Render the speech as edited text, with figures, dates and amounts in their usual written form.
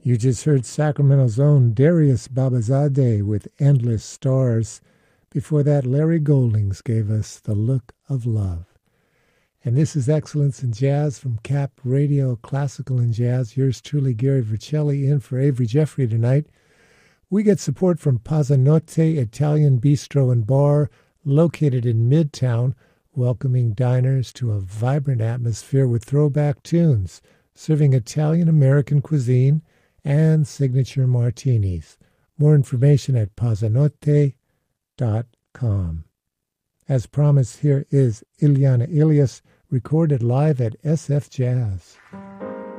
You just heard Sacramento's own Darius Babazadeh with Endless Stars. Before that, Larry Goldings gave us The Look of Love. And this is Excellence in Jazz from Cap Radio, Classical and Jazz. Yours truly, Gary Vercelli, in for Avery Jeffrey tonight. We get support from Pazzanotte Italian Bistro and Bar, located in Midtown, welcoming diners to a vibrant atmosphere with throwback tunes, serving Italian-American cuisine and signature martinis. More information at pazzanotte.com. As promised, here is Ilyana Ilyas, recorded live at SF Jazz.